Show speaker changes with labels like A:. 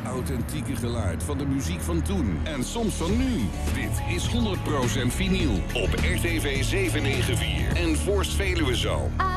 A: authentieke geluid van de muziek van toen. En soms van nu. Dit is 100% vinyl op RTV 794 en Voorst Veluwezoom.